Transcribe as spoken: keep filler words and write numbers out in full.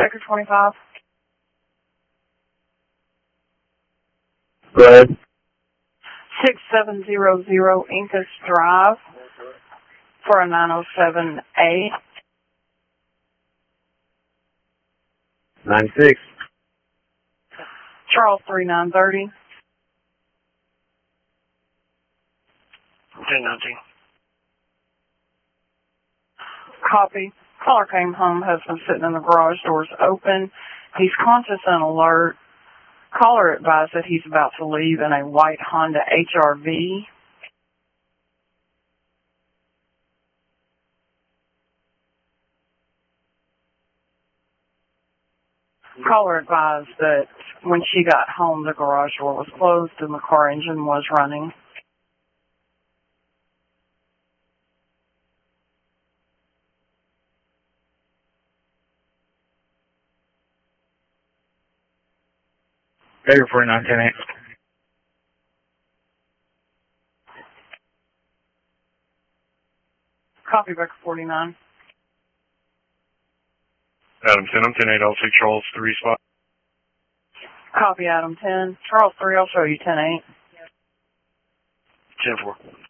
Baker twenty-five. Go ahead. six seven zero zero Incas Drive for a nine oh seven A. ninety-six. Charles three nine thirty. ten nineteen. Copy. Caller came home, husband sitting in the garage, doors open. He's conscious and alert. Caller advised that he's about to leave in a white Honda H R V. Caller advised that when she got home, the garage door was closed and the car engine was running. Baker forty-nine ten eight. Copy, Baker forty-nine. Adam ten, I'm ten eight, I'll take Charles three spot. Copy, Adam ten. Charles three, I'll show you ten eight. ten four.